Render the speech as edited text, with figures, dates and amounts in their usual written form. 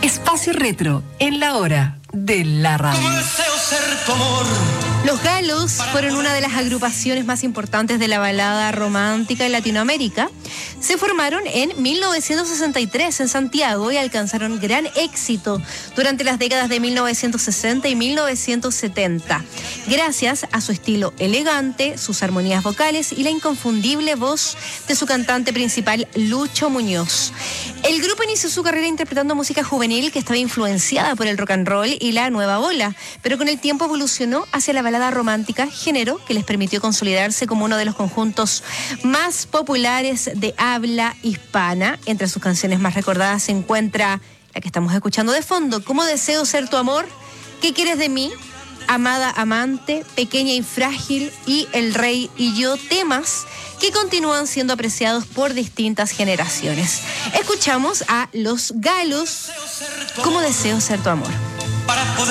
Espacio Retro, en la hora de la radio. Como deseo ser tu amor. Los Galos fueron una de las agrupaciones más importantes de la balada romántica en Latinoamérica. Se formaron en 1963 en Santiago y alcanzaron gran éxito durante las décadas de 1960 y 1970, gracias a su estilo elegante, sus armonías vocales y la inconfundible voz de su cantante principal, Lucho Muñoz. El grupo inició su carrera interpretando música juvenil que estaba influenciada por el rock and roll y la nueva ola, pero con el tiempo evolucionó hacia la balada romántica, género que les permitió consolidarse como uno de los conjuntos más populares de habla hispana. Entre sus canciones más recordadas se encuentra la que estamos escuchando de fondo, Cómo deseo ser tu amor, ¿Qué quieres de mí?, Amada amante, Pequeña y frágil y El rey y yo, temas que continúan siendo apreciados por distintas generaciones. Escuchamos a Los Galos, Cómo deseo ser tu amor. Para poder